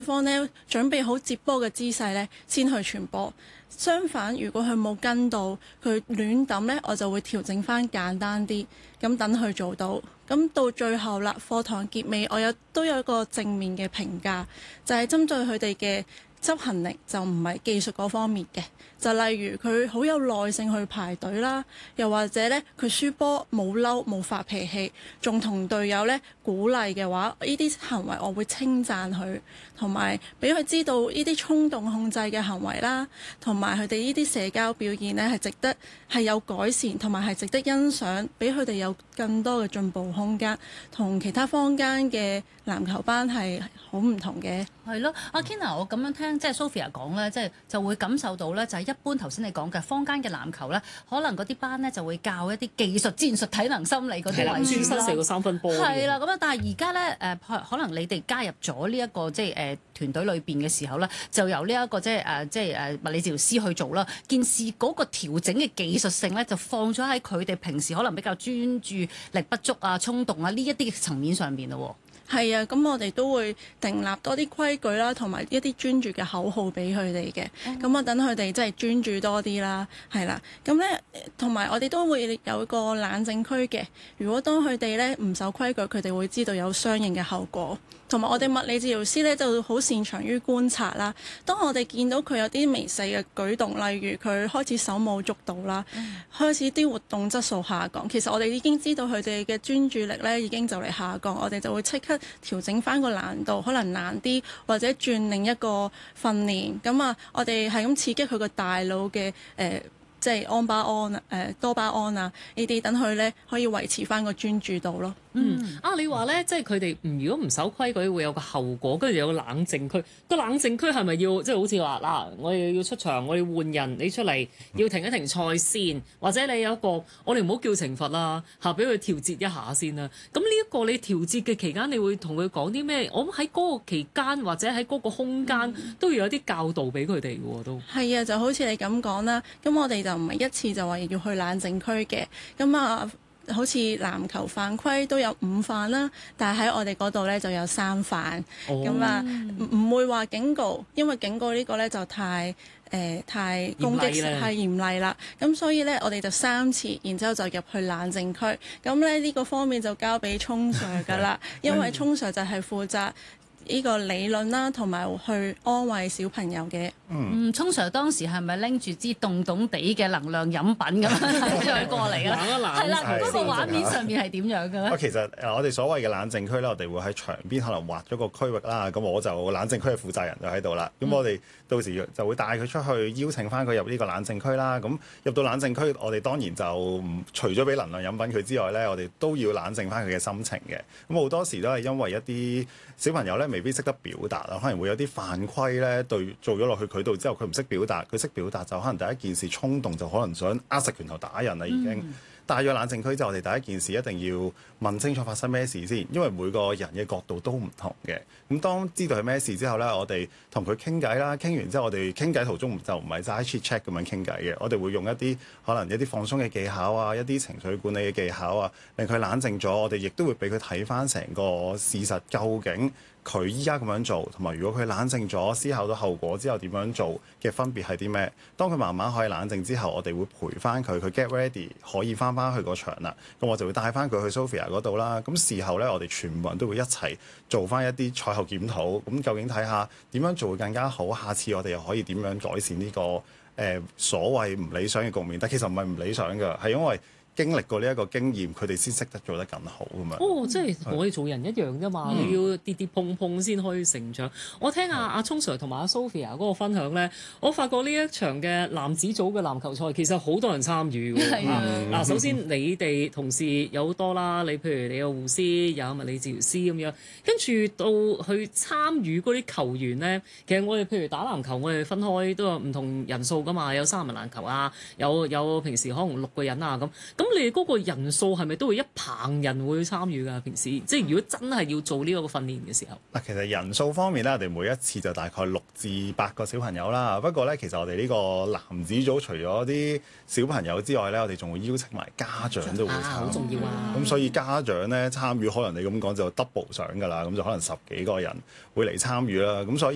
方咧準備好接波嘅姿勢咧，先去傳波。相反，如果佢冇跟到，佢亂揼咧，我就會調整翻簡單啲，咁等佢做到。咁到最後啦，課堂結尾，都有一個正面嘅評價，就係針對佢哋嘅執行力，就唔係技術嗰方面嘅。就例如佢好有耐性去排隊啦，又或者咧佢輸波冇嬲冇發脾氣，仲同隊友咧鼓勵嘅話，呢啲行為我會稱讚佢，同埋俾佢知道呢啲衝動控制嘅行為啦，同埋佢哋呢啲社交表現咧係有改善，同埋係值得欣賞，俾佢哋有更多嘅進步空間，同其他坊間嘅籃球班係好唔同嘅。 係咯，阿 Kenna，我咁樣聽即係 Sophia 講咧，就會感受到咧，就係一般頭先你講嘅坊間嘅籃球咧，可能嗰啲班咧就會教一啲技術、戰術、體能、心理嗰啲為主啦。 專心射個三分波。 係啦，咁啊，但係而家咧可能你哋加入咗呢一個即係團隊裏邊嘅時候咧，就由呢一個即係物理治療師去做啦。件事嗰個調整嘅技術性咧，就放咗喺佢哋平時可能比較專注力不足啊、衝動啊呢一啲嘅層面上面咯。 係啊，咁我哋都會訂立多啲規矩啦，同埋一啲專注嘅口號俾佢哋嘅。咁啊，等佢哋即係專注多啲啦，係啦。咁咧，同埋我哋都會有個冷靜區嘅。如果當佢哋咧唔守規矩，佢哋會知道有相應嘅後果。同埋我哋物理治療師咧就好擅長於觀察啦。當我哋見到佢有啲微細嘅舉動，例如佢開始手舞足蹈啦，開始啲活動質素下降，其實我哋已經知道佢哋嘅專注力咧已經就嚟下降，我哋就會即刻調整翻個難度，可能難啲，或者轉另一個訓練。咁啊，我哋係咁刺激佢個大腦嘅即係多巴胺啊呢啲，等佢咧可以維持翻個專注度咯。 你話咧，即係佢哋如果唔守規矩會有個後果，跟住有個冷靜區。個冷靜區係咪要即係好似話嗱，我哋要出場，我哋換人，你出嚟要停一停賽線，或者你有一個我哋唔好叫懲罰啦，俾佢調節一下先啦。咁呢一個你調節嘅期間，你會同佢講啲咩？我喺嗰個期間或者喺嗰個空間都要有啲教導俾佢哋喎，都係啊，就好似你咁講啦。咁我哋就唔係一次就話要去冷靜區嘅。咁啊。好似籃球犯規都有5犯啦，但係喺我哋嗰度咧就有3犯，咁啊唔會話警告，因為警告呢個咧就太攻擊性太嚴厲啦。咁所以咧我哋就3次，然之後就入去冷靜區。咁咧呢個方面就交俾聰 Sir 噶啦，因為聰 Sir 就係負責呢個理論啦，同埋去安慰小朋友嘅。 聰 Sir 當時係咪拎住支凍凍地嘅能量飲品咁樣再過嚟啊？係啦，嗰個畫面上面係點樣嘅咧？ 其實我哋所謂嘅冷靜區咧，我哋會喺牆邊可能劃咗個區域啦。咁我就冷靜區嘅負責人就喺度啦。咁我哋到時就會帶佢出去，邀請翻佢入呢個冷靜區啦。咁入到冷靜區，我哋當然就除咗俾能量飲品佢之外咧，我哋都要冷靜翻佢嘅心情嘅。咁好多時都係因為一啲小朋友咧未必識得表達啊，可能會有啲犯規咧做咗落去佢度之後，佢唔識表達，佢識表達就可能第一件事衝動就可能想握實拳頭打人啦已經。帶咗冷靜區之後，我哋第一件事一定要問清楚發生咩事先，因為每個人嘅角度都唔同嘅。咁當知道係咩事之後咧，我哋同佢傾偈啦，傾完之後我哋傾偈途中就唔係齋 chit chat 咁樣傾偈嘅，我哋會用一啲可能一啲放鬆嘅技巧啊，一啲情緒管理嘅技巧啊，令佢冷靜咗。我哋亦都會俾佢睇翻成個事實，究竟佢依家咁樣做，同埋如果佢冷靜咗，思考到後果之後點樣做嘅分別係啲咩？當佢慢慢可以冷靜之後，我哋會陪翻佢，佢 get ready 可以翻去個場啦。咁我就會帶翻佢去 Sophia 嗰度啦。咁事後咧，我哋全部人都會一齊做翻一啲賽後檢討。咁究竟睇下點樣做會更加好？下次我哋又可以點樣改善呢個所謂唔理想嘅局面？但其實唔係唔理想㗎，係因為經歷過呢一個經驗，佢哋先識得做得更好咁樣。 即係同我哋做人一樣啫嘛，你要跌跌碰碰先可以成長。我聽阿聰 Sir 同埋阿 Sophia 嗰個分享咧，我發覺呢一場嘅男子組嘅籃球賽其實好多人參與㗎。首先你哋同事有好多啦，你譬如你有護師，有物理治療師咁樣，跟住到去參與嗰啲球員咧，其實我哋譬如打籃球，我哋分開都有唔同人數㗎嘛，有3人籃球啊，有平時可能6個人啊咁。咁你哋嗰個人數係咪都會一棚人會參與㗎？平時即係如果真係要做呢個訓練嘅時候， 嗱，其實人數方面咧，我哋每一次就大概6至8個小朋友啦。不過咧，其實我哋呢個男子組除咗啲小朋友之外咧，我哋仲會邀請埋家長都會參與， 好重要啊！ 咁所以家長咧參與，可能你咁講就 double 上㗎啦。咁就可能10幾個人會嚟參與啦。咁所以